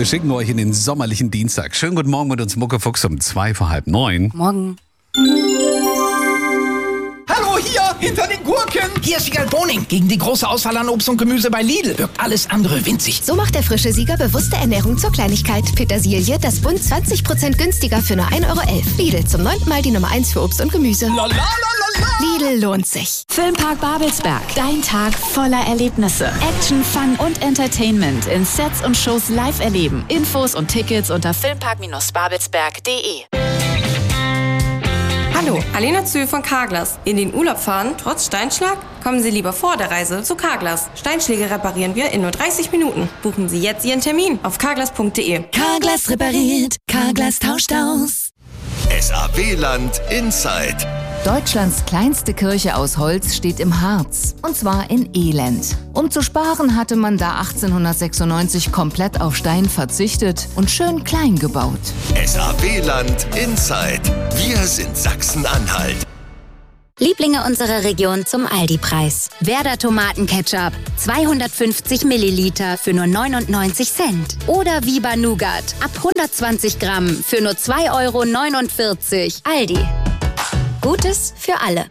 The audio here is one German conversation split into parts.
Wir schicken euch in den sommerlichen Dienstag. Schönen guten Morgen mit uns Muckefuchs um 8:45. Morgen. Hallo, hier, hinter den Gurken. Hier ist Wiegald Boning. Gegen die große Auswahl an Obst und Gemüse bei Lidl wirkt alles andere winzig. So macht der frische Sieger bewusste Ernährung zur Kleinigkeit. Petersilie, das Bund 20% günstiger für nur 1,11 €. Lidl, zum 9. Mal die Nummer 1 für Obst und Gemüse. Lidl lohnt sich. Filmpark Babelsberg. Dein Tag voller Erlebnisse. Action, Fun und Entertainment in Sets und Shows live erleben. Infos und Tickets unter filmpark-babelsberg.de. Hallo, Alena Zühl von Carglass. In den Urlaub fahren, trotz Steinschlag? Kommen Sie lieber vor der Reise zu Carglass. Steinschläge reparieren wir in nur 30 Minuten. Buchen Sie jetzt Ihren Termin auf carglass.de. Carglass repariert. Carglass tauscht aus. SAW-Land Inside. Deutschlands kleinste Kirche aus Holz steht im Harz. Und zwar in Elend. Um zu sparen, hatte man da 1896 komplett auf Stein verzichtet und schön klein gebaut. SAW-Land Inside. Wir sind Sachsen-Anhalt. Lieblinge unserer Region zum Aldi-Preis. Werder Tomatenketchup, 250 Milliliter für nur 99 Cent. Oder Viva Nougat, ab 120 Gramm für nur 2,49 €. Aldi. Gutes für alle.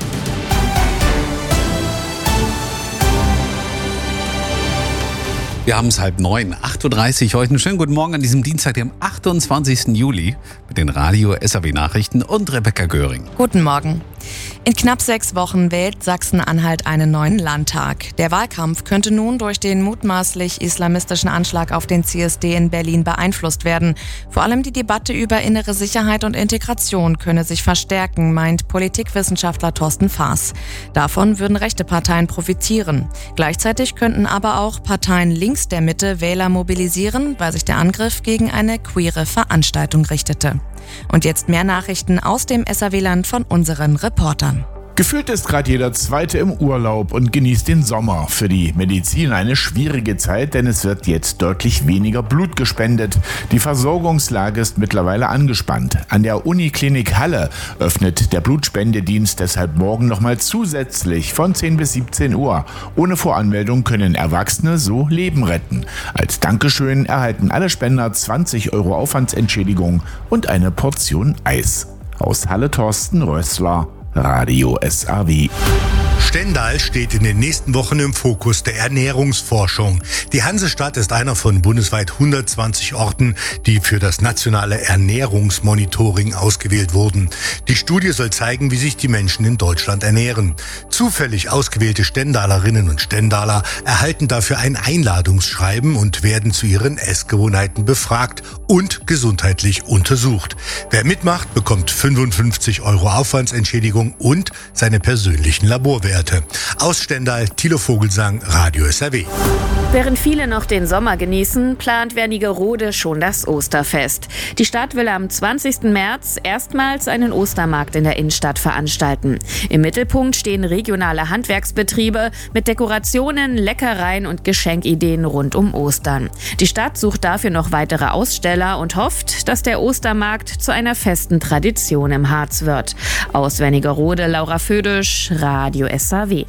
Wir haben es 8:30, 8:30 Uhr heute. Einen schönen guten Morgen an diesem Dienstag, dem 28. Juli, mit den Radio-SAW-Nachrichten und Rebecca Göring. Guten Morgen. In knapp 6 Wochen wählt Sachsen-Anhalt einen neuen Landtag. Der Wahlkampf könnte nun durch den mutmaßlich islamistischen Anschlag auf den CSD in Berlin beeinflusst werden. Vor allem die Debatte über innere Sicherheit und Integration könne sich verstärken, meint Politikwissenschaftler Thorsten Faas. Davon würden rechte Parteien profitieren. Gleichzeitig könnten aber auch Parteien links der Mitte Wähler mobilisieren, weil sich der Angriff gegen eine queere Veranstaltung richtete. Und jetzt mehr Nachrichten aus dem SAW-Land von unseren Reportern. Gefühlt ist gerade jeder Zweite im Urlaub und genießt den Sommer. Für die Medizin eine schwierige Zeit, denn es wird jetzt deutlich weniger Blut gespendet. Die Versorgungslage ist mittlerweile angespannt. An der Uniklinik Halle öffnet der Blutspendedienst deshalb morgen nochmal zusätzlich von 10 bis 17 Uhr. Ohne Voranmeldung können Erwachsene so Leben retten. Als Dankeschön erhalten alle Spender 20 € Aufwandsentschädigung und eine Portion Eis. Aus Halle Thorsten Rössler, Radio SAW. Stendal steht in den nächsten Wochen im Fokus der Ernährungsforschung. Die Hansestadt ist einer von bundesweit 120 Orten, die für das nationale Ernährungsmonitoring ausgewählt wurden. Die Studie soll zeigen, wie sich die Menschen in Deutschland ernähren. Zufällig ausgewählte Stendalerinnen und Stendaler erhalten dafür ein Einladungsschreiben und werden zu ihren Essgewohnheiten befragt und gesundheitlich untersucht. Wer mitmacht, bekommt 55 € Aufwandsentschädigung und seine persönlichen Laborwerte. Aus Stendal, Thilo Vogelsang, Radio SAW. Während viele noch den Sommer genießen, plant Wernigerode schon das Osterfest. Die Stadt will am 20. März erstmals einen Ostermarkt in der Innenstadt veranstalten. Im Mittelpunkt stehen regionale Handwerksbetriebe mit Dekorationen, Leckereien und Geschenkideen rund um Ostern. Die Stadt sucht dafür noch weitere Aussteller und hofft, dass der Ostermarkt zu einer festen Tradition im Harz wird. Aus Wernigerode, Laura Födisch, Radio SAW.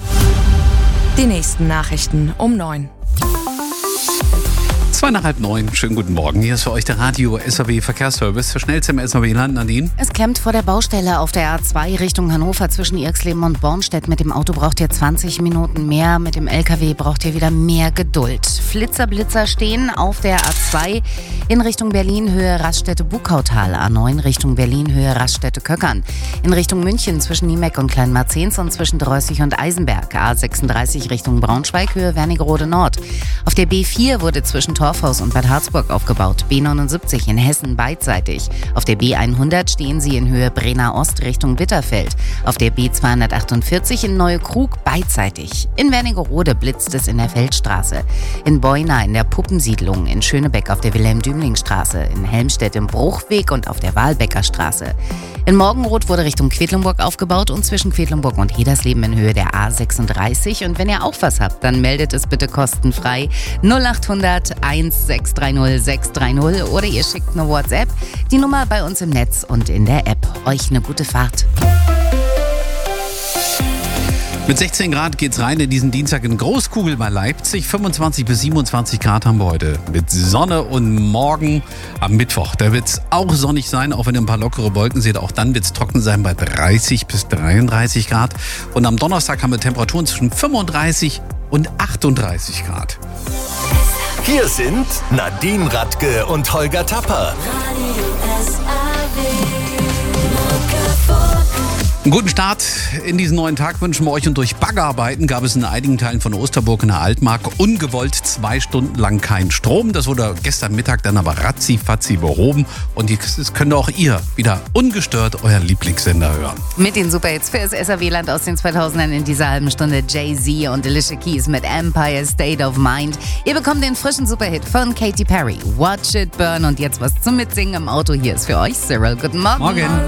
Die nächsten Nachrichten um 9. 8:30. Schönen guten Morgen. Hier ist für euch der Radio SAW Verkehrsservice. Für schnellste im SAW-Land, Nadine. Es klemmt vor der Baustelle auf der A2 Richtung Hannover zwischen Irxleben und Bornstedt. Mit dem Auto braucht ihr 20 Minuten mehr. Mit dem LKW braucht ihr wieder mehr Geduld. Blitzer stehen auf der A2 in Richtung Berlin Höhe Raststätte-Buckautal. A9 Richtung Berlin Höhe Raststätte-Köckern. In Richtung München zwischen Niemeck und Kleinmarzens und zwischen Dreußig und Eisenberg. A36 Richtung Braunschweig Höhe Wernigerode Nord. Auf der B4 wurde zwischen Torfhaus und Bad Harzburg aufgebaut. B79 in Hessen beidseitig. Auf der B100 stehen sie in Höhe Brenner Ost Richtung Bitterfeld. Auf der B248 in Neukrug beidseitig. In Wernigerode blitzt es in der Feldstraße. In Beuna in der Puppensiedlung. In Schönebeck auf der Wilhelm-Dümling-Straße. In Helmstedt im Bruchweg und auf der Wahlbecker Straße. In Morgenroth wurde Richtung Quedlinburg aufgebaut und zwischen Quedlinburg und Hedersleben in Höhe der A36. Und wenn ihr auch was habt, dann meldet es bitte kostenfrei 0800 1630 630 oder ihr schickt eine WhatsApp. Die Nummer bei uns im Netz und in der App. Euch eine gute Fahrt. Mit 16 Grad geht's rein in diesen Dienstag in Großkugel bei Leipzig. 25 bis 27 Grad haben wir heute mit Sonne und morgen am Mittwoch. Da wird's auch sonnig sein, auch wenn ihr ein paar lockere Wolken seht. Auch dann wird's trocken sein bei 30 bis 33 Grad. Und am Donnerstag haben wir Temperaturen zwischen 35 und 38 Grad. Hier sind Nadine Radke und Holger Tapper. Einen guten Start in diesen neuen Tag wünschen wir euch, und durch Baggerarbeiten gab es in einigen Teilen von Osterburg in der Altmark ungewollt 2 Stunden lang keinen Strom. Das wurde gestern Mittag dann aber ratzi-fatzi behoben, und jetzt könnt auch ihr wieder ungestört euren Lieblingssender hören. Mit den Superhits für das SAW-Land aus den 2000ern in dieser halben Stunde Jay-Z und Alicia Keys mit Empire State of Mind. Ihr bekommt den frischen Superhit von Katy Perry, Watch It Burn, und jetzt was zum Mitsingen im Auto. Hier ist für euch Cyril. Guten Morgen. Morgen.